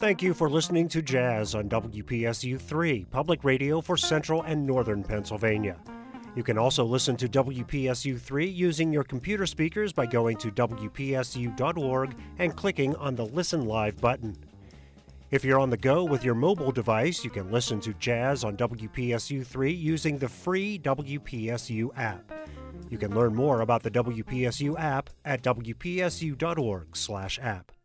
Thank you for listening to Jazz on WPSU 3, public radio for central and northern Pennsylvania. You can also listen to WPSU 3 using your computer speakers by going to WPSU.org and clicking on the Listen Live button. If you're on the go with your mobile device, you can listen to Jazz on WPSU 3 using the free WPSU app. You can learn more about the WPSU app at WPSU.org/app.